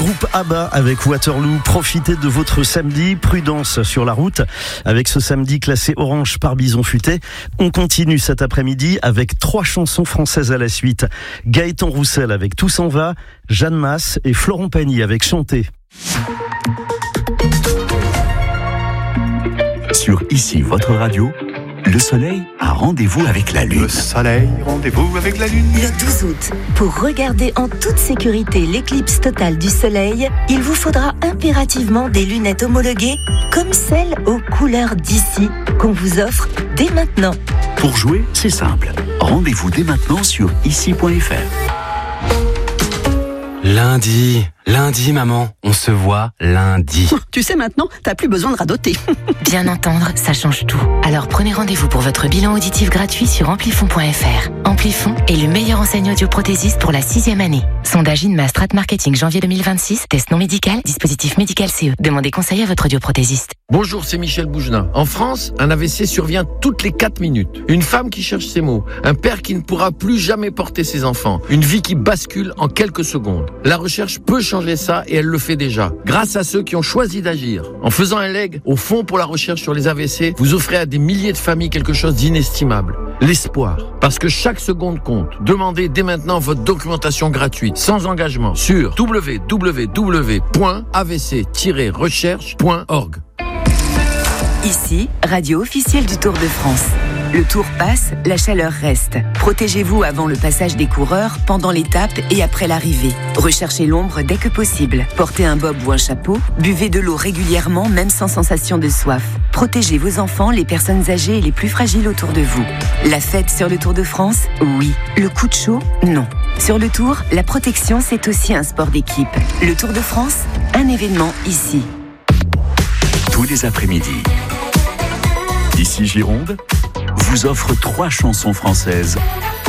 groupe ABBA avec Waterloo. Profitez de votre samedi. Prudence sur la route avec ce samedi classé orange par Bison Futé. On continue cet après-midi avec 3 chansons françaises à la suite. Gaëtan Roussel avec Tout s'en va, Jeanne Masse et Florent Pagny avec Chanter. Sur Ici, votre radio, le soleil a rendez-vous avec la lune. Le soleil, rendez-vous avec la lune. Le 12 août, pour regarder en toute sécurité l'éclipse totale du soleil, il vous faudra impérativement des lunettes homologuées comme celles aux couleurs d'ici qu'on vous offre dès maintenant. Pour jouer, c'est simple. Rendez-vous dès maintenant sur ici.fr. Lundi, maman, on se voit lundi. Tu sais maintenant, t'as plus besoin de radoter. Bien entendre, ça change tout. Alors prenez rendez-vous pour votre bilan auditif gratuit sur amplifon.fr. Amplifon est le meilleur enseigne audioprothésiste pour la 6e année. Sondage INMA Strat Marketing janvier 2026, test non médical, dispositif médical CE. Demandez conseil à votre audioprothésiste. Bonjour, c'est Michel Boujna. En France, un AVC survient toutes les 4 minutes. Une femme qui cherche ses mots, un père qui ne pourra plus jamais porter ses enfants, une vie qui bascule en quelques secondes. La recherche peut changer ça et elle le fait déjà. Grâce à ceux qui ont choisi d'agir. En faisant un leg au Fonds pour la recherche sur les AVC, vous offrez à des milliers de familles quelque chose d'inestimable. L'espoir. Parce que chaque seconde compte. Demandez dès maintenant votre documentation gratuite, sans engagement, sur www.avc-recherche.org. Ici, radio officielle du Tour de France. Le Tour passe, la chaleur reste. Protégez-vous avant le passage des coureurs, pendant l'étape et après l'arrivée. Recherchez l'ombre dès que possible. Portez un bob ou un chapeau. Buvez de l'eau régulièrement, même sans sensation de soif. Protégez vos enfants, les personnes âgées et les plus fragiles autour de vous. La fête sur le Tour de France, oui. Le coup de chaud, non. Sur le Tour, la protection, c'est aussi un sport d'équipe. Le Tour de France, un événement ici. Tous les après-midi, Ici Gironde vous offre 3 chansons françaises